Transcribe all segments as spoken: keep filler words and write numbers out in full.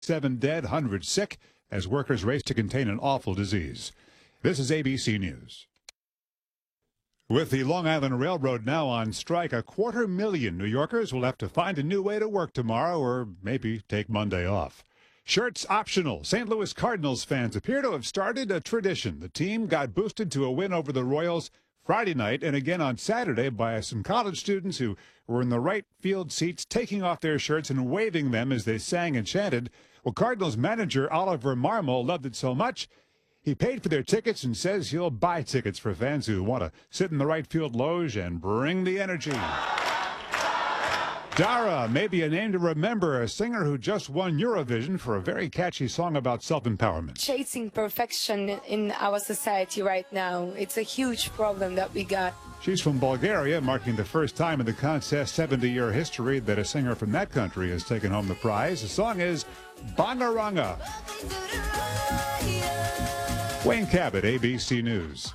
Seven dead, hundreds sick, as workers race to contain an awful disease. This is A B C News. With the Long Island Railroad now on strike, a quarter million New Yorkers will have to find a new way to work tomorrow, or maybe take Monday off. Shirts optional. Saint Louis Cardinals fans appear to have started a tradition. The team got boosted to a win over the Royals Friday night and again on Saturday by some college students who were in the right field seats, taking off their shirts and waving them as they sang and chanted. Well, Cardinals manager Oliver Marmol loved it so much, he paid for their tickets and says he'll buy tickets for fans who want to sit in the right field loge and bring the energy. Dara may be a name to remember, a singer who just won Eurovision for a very catchy song about self-empowerment. Chasing perfection in our society right now, it's a huge problem that we got. She's from Bulgaria, marking the first time in the contest's seventy-year history that a singer from that country has taken home the prize. The song is Bangaranga. Wayne Cabot, A B C News.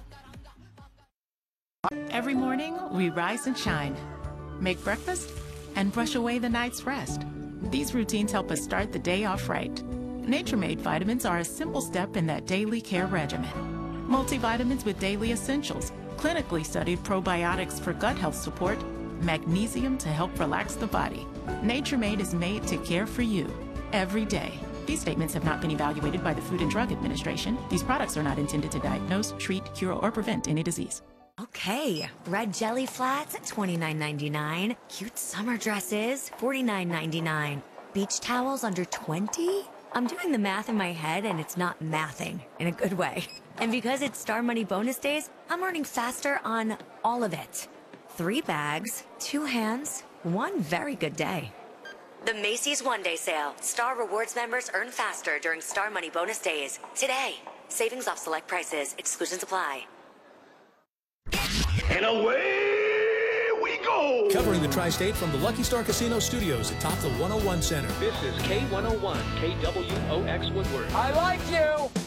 Every morning, we rise and shine, make breakfast, and brush away the night's rest. These routines help us start the day off right. Nature-Made vitamins are a simple step in that daily care regimen. Multivitamins with daily essentials, clinically studied probiotics for gut health support, magnesium to help relax the body. Nature-Made is made to care for you every day. These statements have not been evaluated by the Food and Drug Administration. These products are not intended to diagnose, treat, cure, or prevent any disease. Okay, red jelly flats, twenty-nine ninety-nine. Cute summer dresses, forty-nine ninety-nine. Beach towels under twenty? I'm doing the math in my head and it's not mathing in a good way. And because it's Star Money bonus days, I'm earning faster on all of it. Three bags, two hands, one very good day. The Macy's One Day Sale. Star Rewards members earn faster during Star Money bonus days. Today, savings off select prices. Exclusions apply. And away we go! Covering the Tri-State from the Lucky Star Casino Studios atop the one oh one Center. This is K one oh one, K W O X Woodward. I like you!